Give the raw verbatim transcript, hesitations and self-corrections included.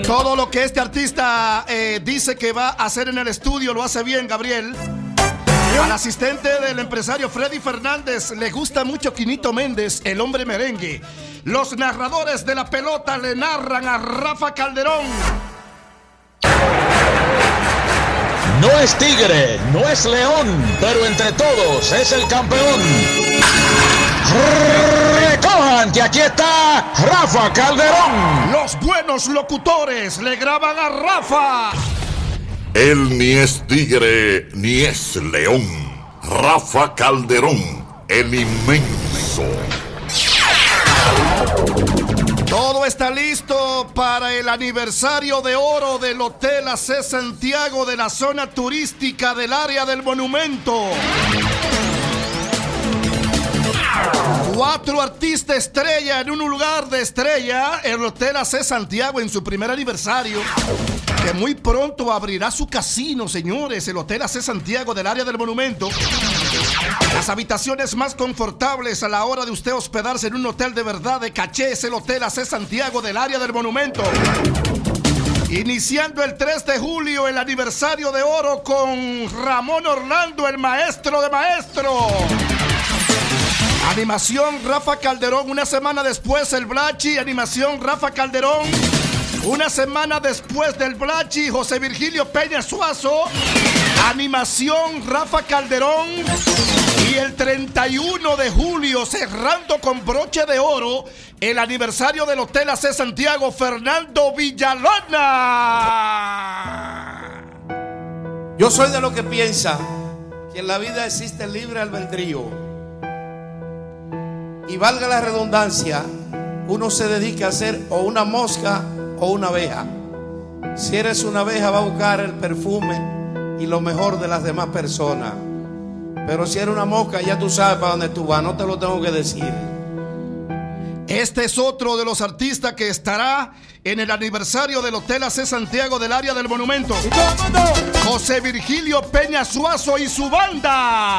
Todo lo que este artista eh, dice que va a hacer en el estudio lo hace bien, Gabriel. Al asistente del empresario Freddy Fernández le gusta mucho Quinito Méndez, el hombre merengue. Los narradores de la pelota le narran a Rafa Calderón. No es tigre, no es león, pero entre todos es el campeón. Recojan que aquí está Rafa Calderón. Los buenos locutores le graban a Rafa. Él ni es tigre ni es león. Rafa Calderón, el inmenso. Todo está listo para el aniversario de oro del Hotel A C Santiago de la zona turística del área del monumento. Cuatro artistas estrella en un lugar de estrella, el Hotel A C Santiago en su primer aniversario, que muy pronto abrirá su casino, señores, el Hotel A C Santiago del área del monumento. Las habitaciones más confortables a la hora de usted hospedarse en un hotel de verdad de caché es el Hotel A C Santiago del área del monumento. Iniciando el tres de julio el aniversario de oro con Ramón Orlando, el maestro de maestros. Animación Rafa Calderón, una semana después el Blachi, animación Rafa Calderón. Una semana después del Blachi, José Virgilio Peña Suazo, animación Rafa Calderón. Y el treinta y uno de julio, cerrando con broche de oro, el aniversario del Hotel A C Santiago, Fernando Villalona. Yo soy de los que piensa que en la vida existe el libre albedrío. Y valga la redundancia, uno se dedica a ser o una mosca o una abeja. Si eres una abeja, va a buscar el perfume y lo mejor de las demás personas. Pero si eres una mosca, ya tú sabes para dónde tú vas, no te lo tengo que decir. Este es otro de los artistas que estará en el aniversario del Hotel A C Santiago del área del monumento. José Virgilio Peña Suazo y su banda.